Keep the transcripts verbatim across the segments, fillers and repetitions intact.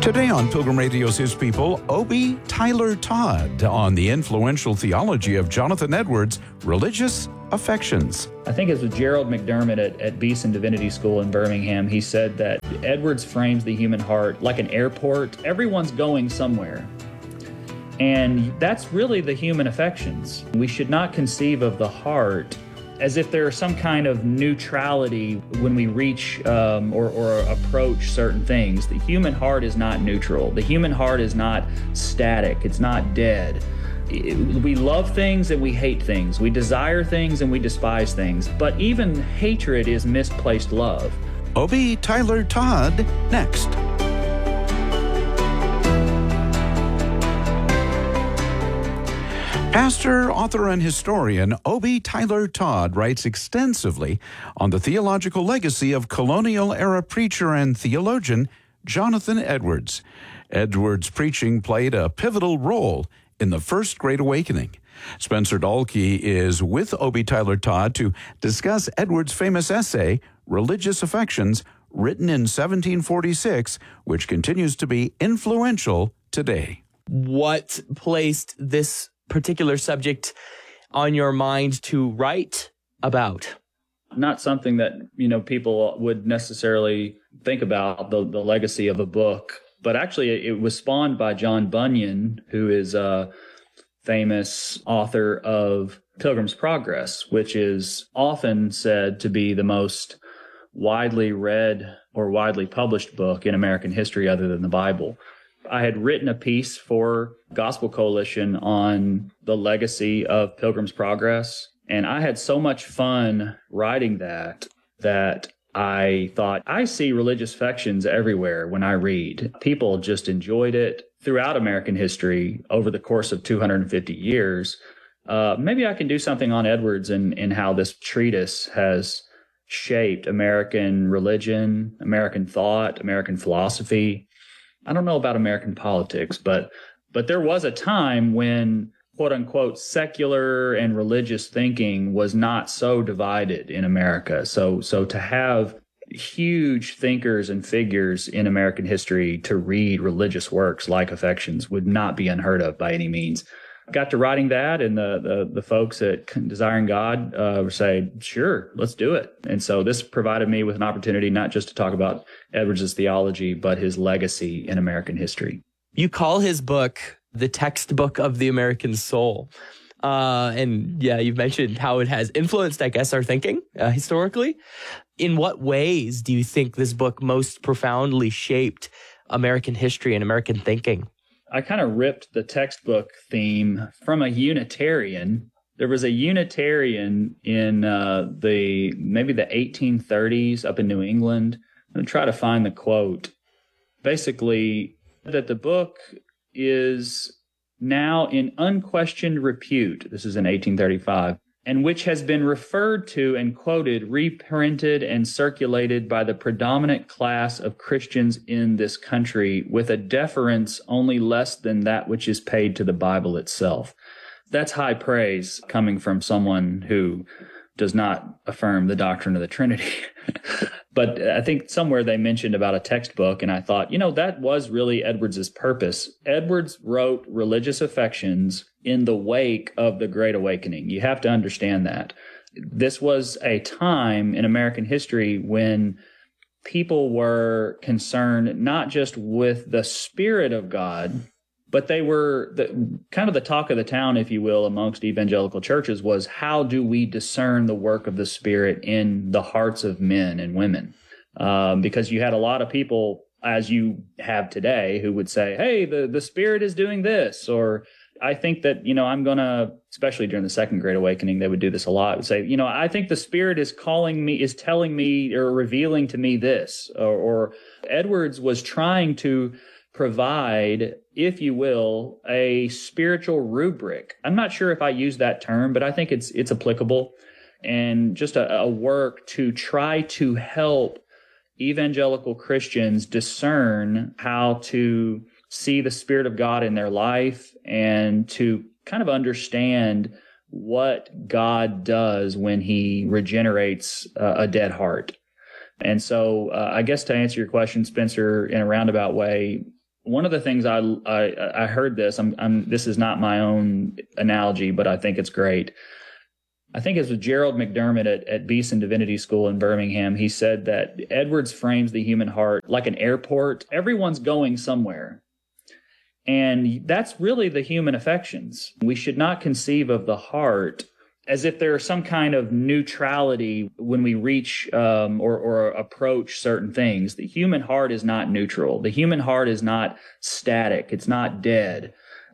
Today on Pilgrim Radio's His People, Obi Tyler Todd on the influential theology of Jonathan Edwards' religious affections. I think it was Gerald McDermott at, at Beeson Divinity School in Birmingham. He said that Edwards frames the human heart like an airport. Everyone's going somewhere. And that's really the human affections. We should not conceive of the heart as if there is some kind of neutrality when we reach um, or, or approach certain things. The human heart is not neutral. The human heart is not static. It's not dead. It, we love things and we hate things. We desire things and we despise things. But even hatred is misplaced love. Obi Tyler Todd, next. Pastor, author, and historian Obi Tyler Todd writes extensively on the theological legacy of colonial-era preacher and theologian Jonathan Edwards. Edwards' preaching played a pivotal role in the First Great Awakening. Spencer Dahlke is with Obi Tyler Todd to discuss Edwards' famous essay, Religious Affections, written in seventeen forty-six, which continues to be influential today. What placed this particular subject on your mind to write about? Not something that, you know, people would necessarily think about, the, the legacy of a book, but actually it was spawned by John Bunyan, who is a famous author of Pilgrim's Progress, which is often said to be the most widely read or widely published book in American history other than the Bible. I had written a piece for Gospel Coalition on the legacy of Pilgrim's Progress, and I had so much fun writing that that I thought, I see religious affections everywhere when I read. People just enjoyed it throughout American history over the course of two hundred fifty years. Uh, maybe I can do something on Edwards and, and how this treatise has shaped American religion, American thought, American philosophy. I don't know about American politics, but but there was a time when, quote unquote, secular and religious thinking was not so divided in America. So so to have huge thinkers and figures in American history to read religious works like Affections would not be unheard of by any means. Got to writing that, and the the, the folks at Desiring God uh, were saying, sure, let's do it. And so this provided me with an opportunity not just to talk about Edwards' theology, but his legacy in American history. You call his book the textbook of the American soul. Uh, and yeah, you've mentioned how it has influenced, I guess, our thinking uh, historically. In what ways do you think this book most profoundly shaped American history and American thinking? I kind of ripped the textbook theme from a Unitarian. There was a Unitarian in uh, the maybe the eighteen thirties up in New England. I'm going to try to find the quote. Basically, that the book is now in unquestioned repute. This is in eighteen thirty-five. And which has been referred to and quoted, reprinted, and circulated by the predominant class of Christians in this country with a deference only less than that which is paid to the Bible itself. That's high praise coming from someone who does not affirm the doctrine of the Trinity. But I think somewhere they mentioned about a textbook, and I thought, you know, that was really Edwards' purpose. Edwards wrote Religious Affections in the wake of the Great Awakening. You have to understand that. This was a time in American history when people were concerned not just with the Spirit of God, but they were the, kind of the talk of the town, if you will, amongst evangelical churches was, how do we discern the work of the Spirit in the hearts of men and women? Um, because you had a lot of people, as you have today, who would say, hey, the, the Spirit is doing this. Or I think that, you know, I'm going to, especially during the Second Great Awakening, they would do this a lot, would say, you know, I think the Spirit is calling me, is telling me or revealing to me this. Or, or Edwards was trying to provide, if you will, a spiritual rubric. I'm not sure if I use that term, but I think it's it's applicable, and just a, a work to try to help evangelical Christians discern how to see the Spirit of God in their life and to kind of understand what God does when He regenerates uh, a dead heart. And so uh, I guess to answer your question, Spencer, in a roundabout way, One of the things I I, I heard this. I'm, I'm this is not my own analogy, but I think it's great. I think it was Gerald McDermott at, at Beeson Divinity School in Birmingham. He said that Edwards frames the human heart like an airport. Everyone's going somewhere. And that's really the human affections. We should not conceive of the heart as if there's some kind of neutrality when we reach um, or, or approach certain things. The human heart is not neutral. The human heart is not static. It's not dead.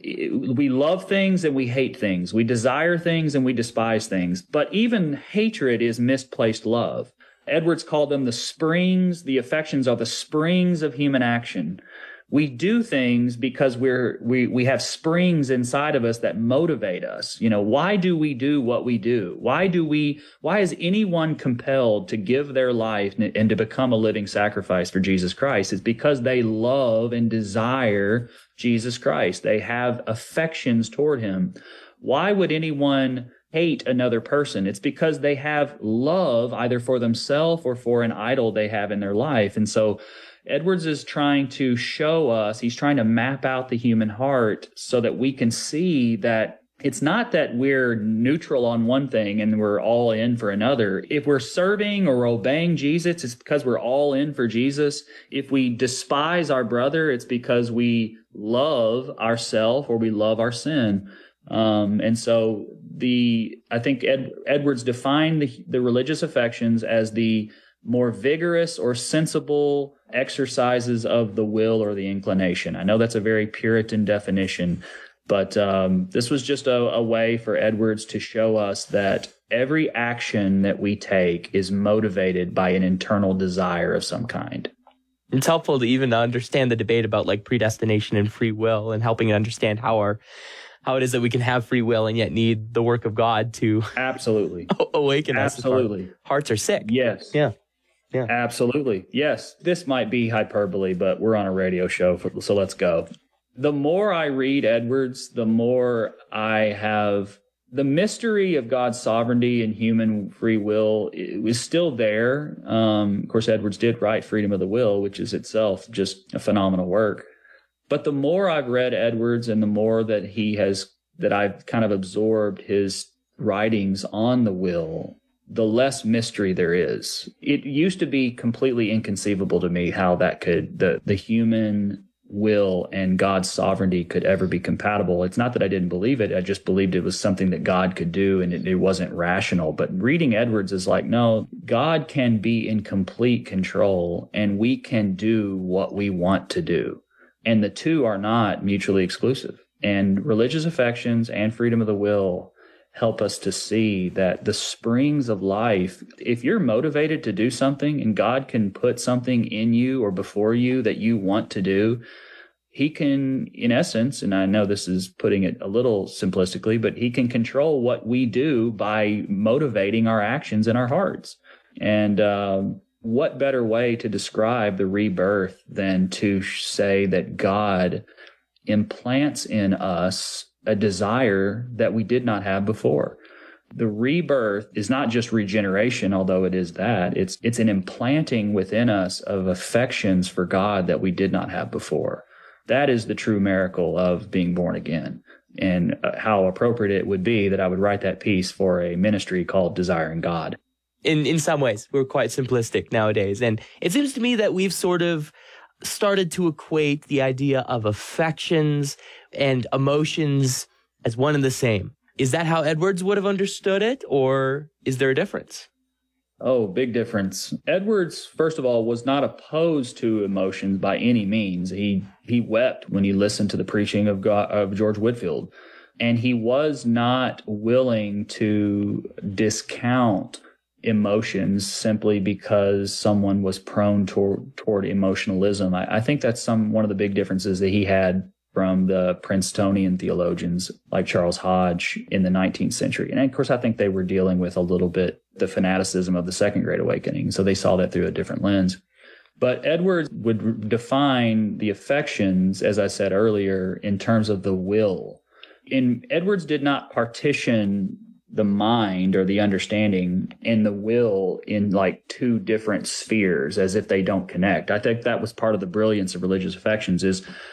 We love things and we hate things. We desire things and we despise things. But even hatred is misplaced love. Edwards called them the springs. The affections are the springs of human action. We do things because we're we we have springs inside of us that motivate us. You know, why do we do what we do? Why do we why is anyone compelled to give their life and to become a living sacrifice for Jesus Christ? It's because they love and desire Jesus Christ. They have affections toward him. Why would anyone hate another person? It's because they have love either for themselves or for an idol they have in their life. And so Edwards is trying to show us, he's trying to map out the human heart so that we can see that it's not that we're neutral on one thing and we're all in for another. If we're serving or obeying Jesus, it's because we're all in for Jesus. If we despise our brother, it's because we love ourselves or we love our sin. Um, and so the I think Ed, Edwards defined the, the religious affections as the more vigorous or sensible exercises of the will or the inclination. I know that's a very Puritan definition, but um, this was just a, a way for Edwards to show us that every action that we take is motivated by an internal desire of some kind. It's helpful to even understand the debate about like predestination and free will and helping understand how our how it is that we can have free will and yet need the work of God to absolutely awaken us. Absolutely. Our hearts are sick. Yes. Yeah. Yeah. Absolutely. Yes. This might be hyperbole, but we're on a radio show, so let's go. The more I read Edwards, the more I have the mystery of God's sovereignty and human free will is still there. Um, of course, Edwards did write Freedom of the Will, which is itself just a phenomenal work. But the more I've read Edwards and the more that he has, that I've kind of absorbed his writings on the will, the less mystery there is. It used to be completely inconceivable to me how that could, the, the human will and God's sovereignty could ever be compatible. It's not that I didn't believe it. I just believed it was something that God could do and it, it wasn't rational. But reading Edwards is like, no, God can be in complete control and we can do what we want to do. And the two are not mutually exclusive. And religious affections and freedom of the will help us to see that the springs of life, if you're motivated to do something and God can put something in you or before you that you want to do, he can, in essence, and I know this is putting it a little simplistically, but he can control what we do by motivating our actions in our hearts. And um, what better way to describe the rebirth than to say that God implants in us a desire that we did not have before. The rebirth is not just regeneration, although it is that. It's it's an implanting within us of affections for God that we did not have before. That is the true miracle of being born again. And uh, how appropriate it would be that I would write that piece for a ministry called Desiring God. In in some ways, we're quite simplistic nowadays. And it seems to me that we've sort of started to equate the idea of affections and emotions as one and the same. Is that how Edwards would have understood it, or is there a difference? Oh, big difference. Edwards, first of all, was not opposed to emotions by any means. He he wept when he listened to the preaching of God, of George Whitefield, and he was not willing to discount emotions simply because someone was prone toward toward emotionalism. I, I think that's some one of the big differences that he had from the Princetonian theologians like Charles Hodge in the nineteenth century. And of course, I think they were dealing with a little bit the fanaticism of the Second Great Awakening. So they saw that through a different lens. But Edwards would define the affections, as I said earlier, in terms of the will. And Edwards did not partition the mind or the understanding and the will in like two different spheres as if they don't connect. I think that was part of the brilliance of religious affections is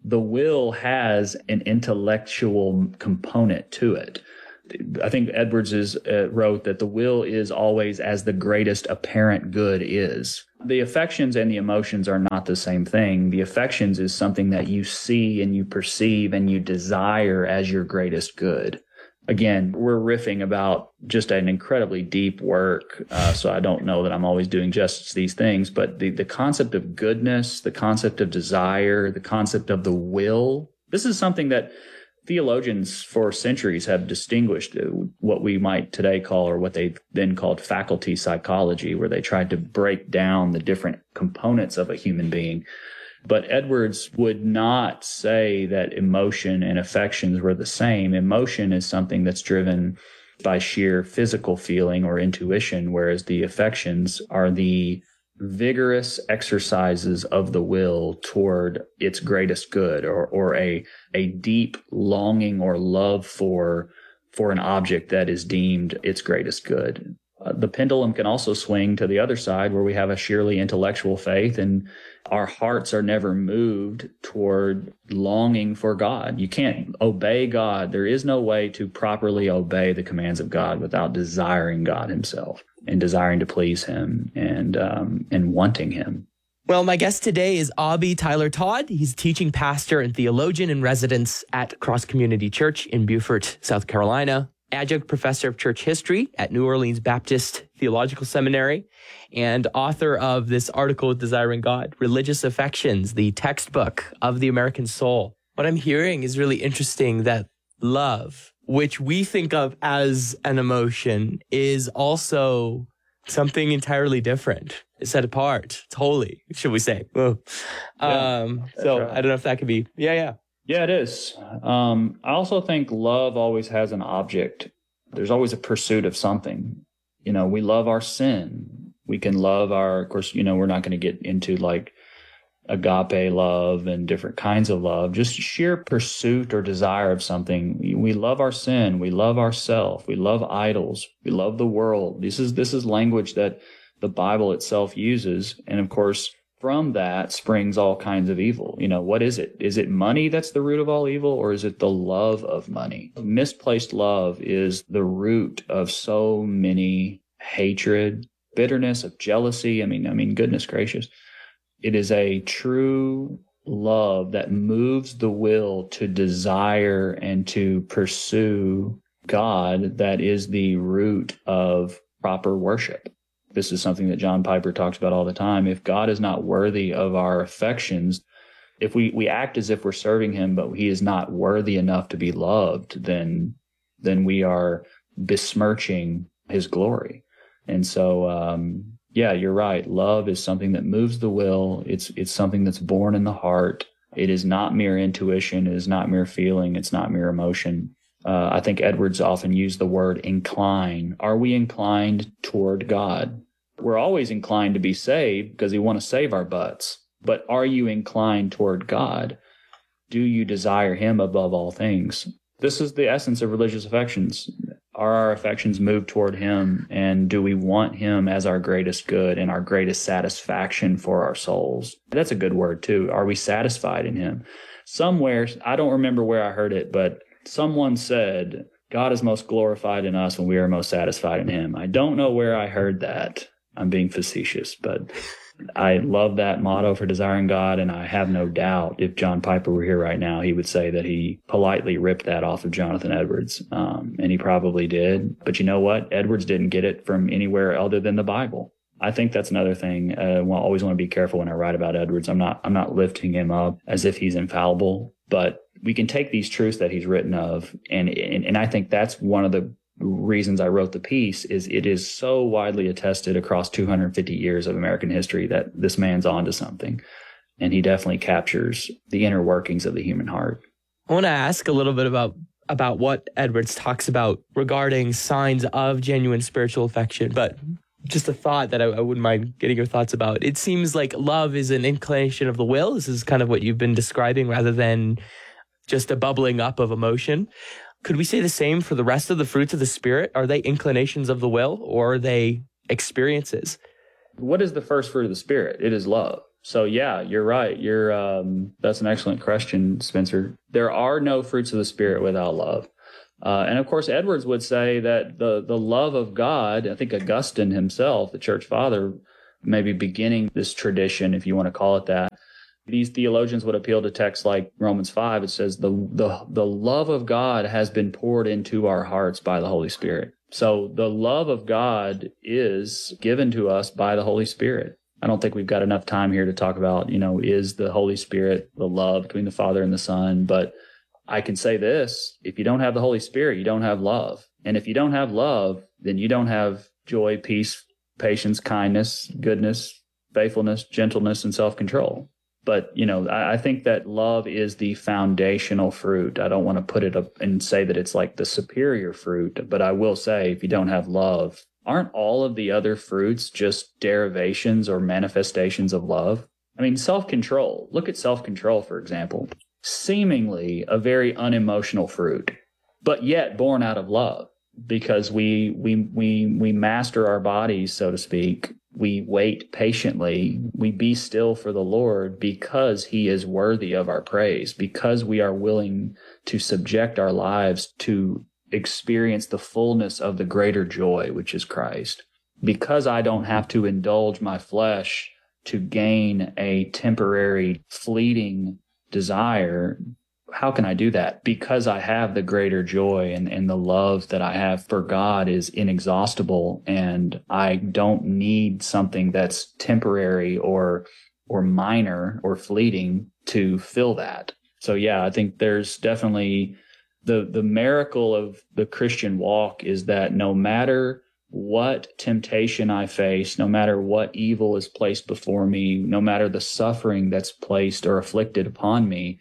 the will has an intellectual component to it. I think Edwards is, uh, wrote that the will is always as the greatest apparent good is. The affections and the emotions are not the same thing. The affections is something that you see and you perceive and you desire as your greatest good. Again, we're riffing about just an incredibly deep work, uh, so I don't know that I'm always doing justice to these things, but the, the concept of goodness, the concept of desire, the concept of the will, this is something that theologians for centuries have distinguished what we might today call, or what they then called, faculty psychology, where they tried to break down the different components of a human being. But Edwards would not say that emotion and affections were the same. Emotion is something that's driven by sheer physical feeling or intuition, whereas the affections are the vigorous exercises of the will toward its greatest good, or or a a deep longing or love for for an object that is deemed its greatest good. Uh, the pendulum can also swing to the other side, where we have a sheerly intellectual faith and our hearts are never moved toward longing for God. You can't obey God. There is no way to properly obey the commands of God without desiring God himself and desiring to please him and um, and wanting him. Well, my guest today is Obie Tyler Todd. He's a teaching pastor and theologian in residence at Cross Community Church in Beaufort, South Carolina, adjunct professor of church history at New Orleans Baptist Theological Seminary, and author of this article, Desiring God, Religious Affections, the textbook of the American soul. What I'm hearing is really interesting, that love, which we think of as an emotion, is also something entirely different. It's set apart. It's holy, should we say. Yeah, um, so right. I don't know if that could be, yeah, yeah. Yeah, it is. Um, I also think love always has an object. There's always a pursuit of something. You know, we love our sin. We can love our, of course, you know, we're not going to get into like agape love and different kinds of love, just sheer pursuit or desire of something. We, we love our sin. We love ourself. We love idols. We love the world. This is, this is language that the Bible itself uses. And of course, from that springs all kinds of evil. You know, what is it? Is it money that's the root of all evil, or is it the love of money? Misplaced love is the root of so many hatred, bitterness, of jealousy. I mean, I mean, goodness gracious. It is a true love that moves the will to desire and to pursue God that is the root of proper worship. This is something that John Piper talks about all the time. If God is not worthy of our affections, if we, we act as if we're serving him, but he is not worthy enough to be loved, then then we are besmirching his glory. And so, um, yeah, you're right. Love is something that moves the will. It's it's something that's born in the heart. It is not mere intuition. It is not mere feeling. It's not mere emotion. Uh, I think Edwards often used the word incline. Are we inclined toward God? We're always inclined to be saved because we want to save our butts. But are you inclined toward God? Do you desire him above all things? This is the essence of religious affections. Are our affections moved toward him? And do we want him as our greatest good and our greatest satisfaction for our souls? That's a good word too. Are we satisfied in him? Somewhere, I don't remember where I heard it, but someone said, God is most glorified in us when we are most satisfied in him. I don't know where I heard that. I'm being facetious, but I love that motto for desiring God, and I have no doubt if John Piper were here right now, he would say that he politely ripped that off of Jonathan Edwards, um, and he probably did. But you know what? Edwards didn't get it from anywhere other than the Bible. I think that's another thing. Uh, I always want to be careful when I write about Edwards. I'm not, I'm not lifting him up as if he's infallible, but we can take these truths that he's written of, and, and and I think that's one of the reasons I wrote the piece, is it is so widely attested across two hundred fifty years of American history that this man's onto something, and he definitely captures the inner workings of the human heart. I want to ask a little bit about about what Edwards talks about regarding signs of genuine spiritual affection, but just a thought that I, I wouldn't mind getting your thoughts about. It seems like love is an inclination of the will. This is kind of what you've been describing, rather than just a bubbling up of emotion. Could we say the same for the rest of the fruits of the Spirit? Are they inclinations of the will, or are they experiences? What is the first fruit of the Spirit? It is love. So yeah, you're right. You're um, that's an excellent question, Spencer. There are no fruits of the Spirit without love. Uh, and of course, Edwards would say that the, the love of God, I think Augustine himself, the church father, maybe beginning this tradition, if you want to call it that. These theologians would appeal to texts like Romans five. It says the, the, the love of God has been poured into our hearts by the Holy Spirit. So the love of God is given to us by the Holy Spirit. I don't think we've got enough time here to talk about, you know, is the Holy Spirit the love between the Father and the Son? But I can say this, if you don't have the Holy Spirit, you don't have love. And if you don't have love, then you don't have joy, peace, patience, kindness, goodness, faithfulness, gentleness, and self-control. But, you know, I, I think that love is the foundational fruit. I don't want to put it up and say that it's like the superior fruit, but I will say if you don't have love, aren't all of the other fruits just derivations or manifestations of love? I mean, self-control. Look at self-control, for example. Seemingly a very unemotional fruit, but yet born out of love, because we we we we master our bodies, so to speak. We wait patiently. We be still for the Lord because he is worthy of our praise, because we are willing to subject our lives to experience the fullness of the greater joy, which is Christ. Because I don't have to indulge my flesh to gain a temporary, fleeting desire. How can I do that? Because I have the greater joy, and, and the love that I have for God is inexhaustible, and I don't need something that's temporary or or minor or fleeting to fill that. So yeah, I think there's definitely the the miracle of the Christian walk is that no matter what temptation I face, no matter what evil is placed before me, no matter the suffering that's placed or afflicted upon me,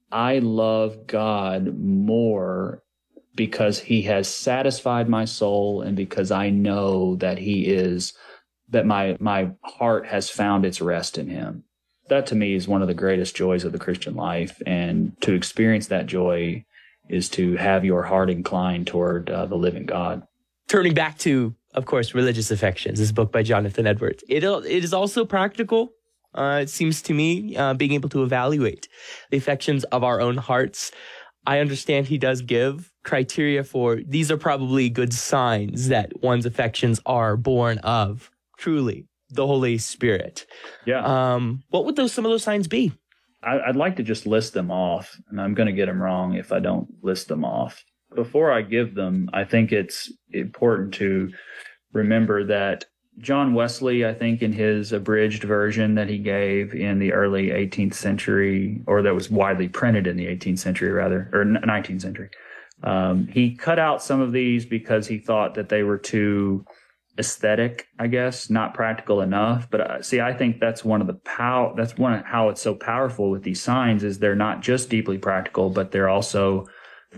I love God more because he has satisfied my soul, and because I know that he is, that my, my heart has found its rest in him. That to me is one of the greatest joys of the Christian life. And to experience that joy is to have your heart inclined toward uh, the living God. Turning back to, of course, Religious Affections, this book by Jonathan Edwards. It, it is also practical. Uh, it seems to me, uh, being able to evaluate the affections of our own hearts. I understand he does give criteria for, these are probably good signs that one's affections are born of, truly, the Holy Spirit. Yeah. Um, what would those some of those signs be? I, I'd like to just list them off, and I'm going to get them wrong if I don't list them off. Before I give them, I think it's important to remember that John Wesley, I think in his abridged version that he gave in the early eighteenth century, or that was widely printed in the eighteenth century rather, or nineteenth century, um, he cut out some of these because he thought that they were too aesthetic, I guess, not practical enough. But uh, see, I think that's one of the pow- that's one of how it's so powerful with these signs is they're not just deeply practical, but they're also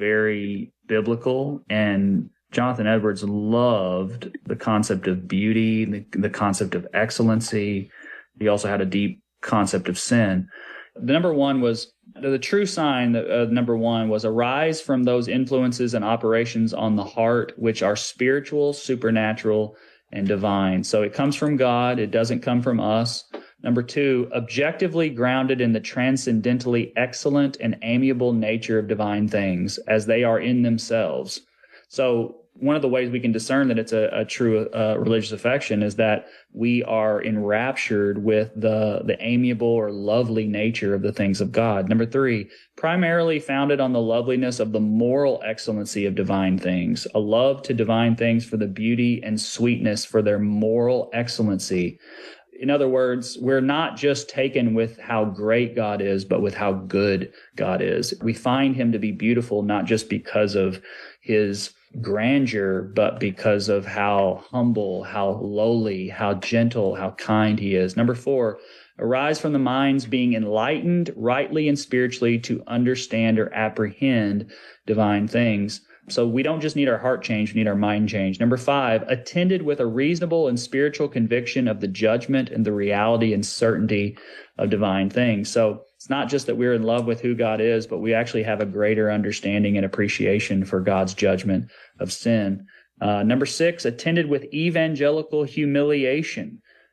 very biblical. And Jonathan Edwards loved the concept of beauty, the, the concept of excellency. He also had a deep concept of sin. The number one was, the true sign, uh, number one, was arise from those influences and operations on the heart, which are spiritual, supernatural, and divine. So it comes from God. It doesn't come from us. Number two, objectively grounded in the transcendently excellent and amiable nature of divine things as they are in themselves. So one of the ways we can discern that it's a, a true uh, religious affection is that we are enraptured with the, the amiable or lovely nature of the things of God. Number three, primarily founded on the loveliness of the moral excellency of divine things, a love to divine things for the beauty and sweetness for their moral excellency. In other words, we're not just taken with how great God is, but with how good God is. We find him to be beautiful, not just because of his grandeur, but because of how humble, how lowly, how gentle, how kind he is. Number four, arise from the minds being enlightened rightly and spiritually to understand or apprehend divine things. So we don't just need our heart changed, we need our mind changed. Number five, attended with a reasonable and spiritual conviction of the judgment and the reality and certainty of divine things. So it's not just that we're in love with who God is, but we actually have a greater understanding and appreciation for God's judgment of sin. Uh, number six, attended with evangelical humiliation.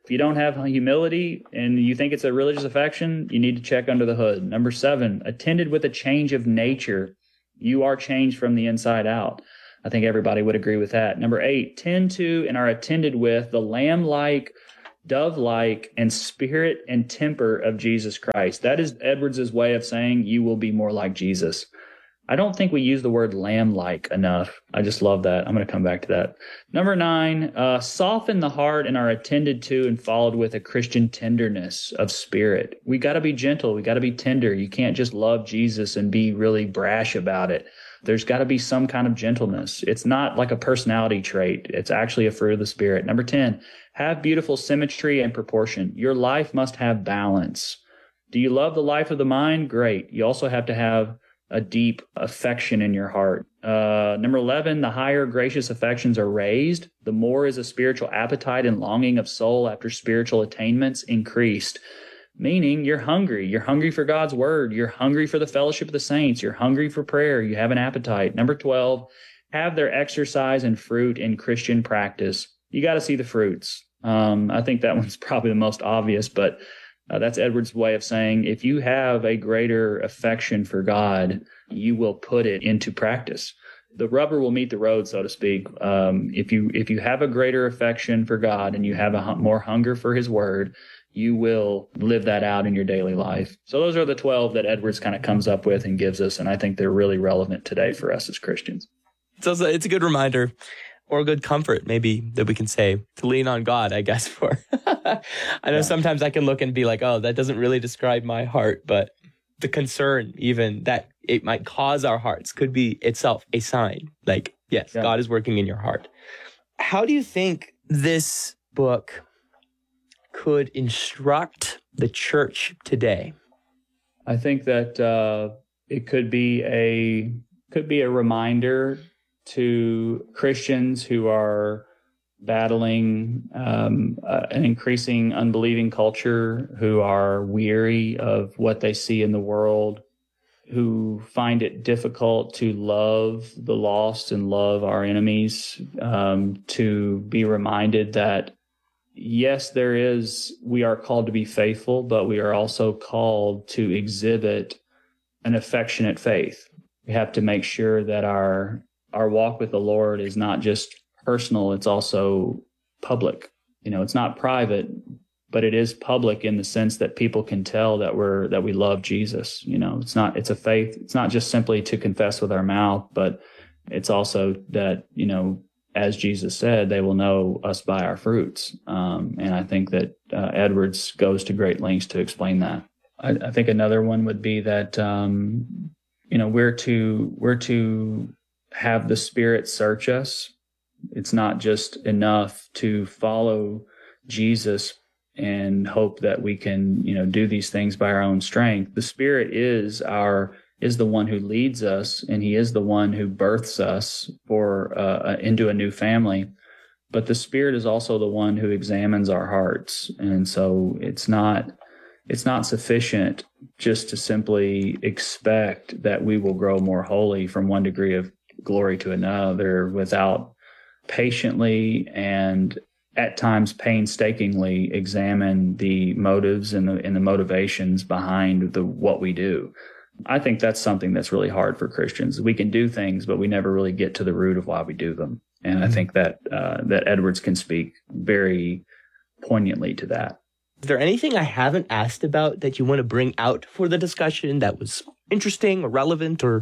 If you don't have humility and you think it's a religious affection, you need to check under the hood. Number seven, attended with a change of nature. You are changed from the inside out. I think everybody would agree with that. Number eight, tend to and are attended with the lamb-like, dove-like, and spirit and temper of Jesus Christ. That is Edwards's way of saying you will be more like Jesus. I don't think we use the word lamb-like enough. I just love that. I'm going to come back to that. Number nine, uh, soften the heart and are attended to and followed with a Christian tenderness of spirit. We got to be gentle. We got to be tender. You can't just love Jesus and be really brash about it. There's got to be some kind of gentleness. It's not like a personality trait. It's actually a fruit of the Spirit. Number ten, have beautiful symmetry and proportion. Your life must have balance. Do you love the life of the mind? Great. You also have to have a deep affection in your heart. Uh, number eleven, the higher gracious affections are raised. The more is a spiritual appetite and longing of soul after spiritual attainments increased. Meaning you're hungry. You're hungry for God's word. You're hungry for the fellowship of the saints. You're hungry for prayer. You have an appetite. Number twelve, have their exercise and fruit in Christian practice. You got to see the fruits. Um, I think that one's probably the most obvious, but uh, that's Edwards' way of saying if you have a greater affection for God, you will put it into practice. The rubber will meet the road, so to speak. Um, if you if you have a greater affection for God and you have a hu- more hunger for His word, you will live that out in your daily life. So those are the twelve that Edwards kind of comes up with and gives us, and I think they're really relevant today for us as Christians. So it's a, it's a good reminder, or a good comfort, maybe, that we can say to lean on God, I guess, for. I know yeah. Sometimes I can look and be like, oh, that doesn't really describe my heart, but the concern even that it might cause our hearts could be itself a sign. Like, yes, yeah. God is working in your heart. How do you think this book could instruct the church today? I think that uh, it could be a could be a reminder to Christians who are battling um, uh, an increasing unbelieving culture, who are weary of what they see in the world, who find it difficult to love the lost and love our enemies, um, to be reminded that yes, there is, we are called to be faithful, but we are also called to exhibit an affectionate faith. We have to make sure that our our walk with the Lord is not just personal, it's also public. You know, it's not private, but it is public in the sense that people can tell that we're that we love Jesus. You know, it's not it's a faith, it's not just simply to confess with our mouth, but it's also that, you know, as Jesus said, they will know us by our fruits. Um, and I think that uh, Edwards goes to great lengths to explain that. I, I think another one would be that, um, you know, we're to, we're to have the Spirit search us. It's not just enough to follow Jesus and hope that we can, you know, do these things by our own strength. The Spirit is our is the one who leads us, and He is the one who births us for uh, into a new family. But the Spirit is also the one who examines our hearts, and so it's not it's not sufficient just to simply expect that we will grow more holy from one degree of glory to another without patiently and at times painstakingly examine the motives and the and the motivations behind the what we do. I think that's something that's really hard for Christians. We can do things, but we never really get to the root of why we do them. And mm-hmm. I think that uh, that Edwards can speak very poignantly to that. Is there anything I haven't asked about that you want to bring out for the discussion that was interesting or relevant? Or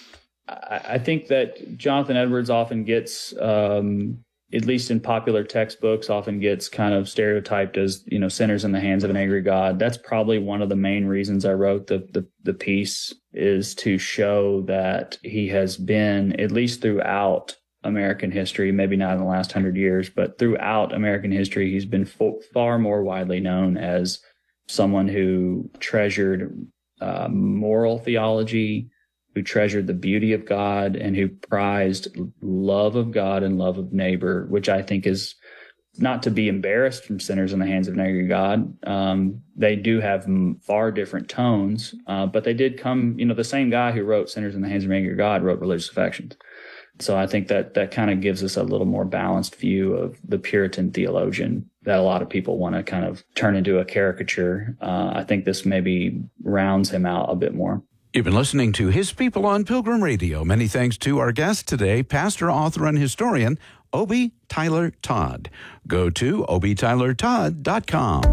I, I think that Jonathan Edwards often gets, um, at least in popular textbooks, often gets kind of stereotyped as, you know, sinners in the hands of an angry God. That's probably one of the main reasons I wrote the, the, the piece, is to show that he has been, at least throughout American history, maybe not in the last hundred years, but throughout American history, he's been fo- far more widely known as someone who treasured uh, moral theology, who treasured the beauty of God, and who prized love of God and love of neighbor, which I think is not to be embarrassed from sinners in the hands of an angry God. Um, they do have far different tones, uh, but they did come, you know, the same guy who wrote Sinners in the Hands of an Angry God wrote Religious Affections. So I think that that kind of gives us a little more balanced view of the Puritan theologian that a lot of people want to kind of turn into a caricature. Uh, I think this maybe rounds him out a bit more. You've been listening to His People on Pilgrim Radio. Many thanks to our guest today, pastor, author, and historian, Obie Tyler Todd. Go to obie tyler todd dot com.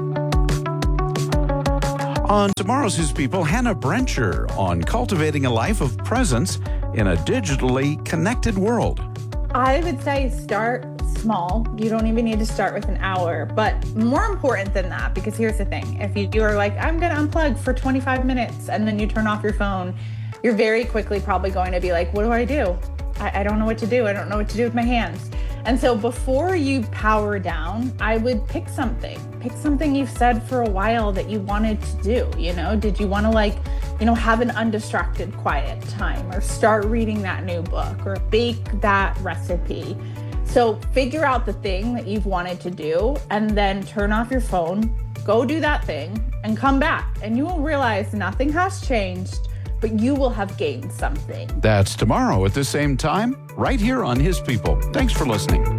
On tomorrow's His People, Hannah Brencher on cultivating a life of presence in a digitally connected world. I would say start small. You don't even need to start with an hour. But more important than that, because here's the thing. If you, you are like, I'm going to unplug for twenty-five minutes, and then you turn off your phone, you're very quickly probably going to be like, what do I do? I, I don't know what to do. I don't know what to do with my hands. And so before you power down, I would pick something. Pick something you've said for a while that you wanted to do. You know, did you want to like, you know, have an undistracted quiet time, or start reading that new book, or bake that recipe? So figure out the thing that you've wanted to do, and then turn off your phone, go do that thing, and come back. And you will realize nothing has changed, but you will have gained something. That's tomorrow at the same time, right here on His People. Thanks for listening.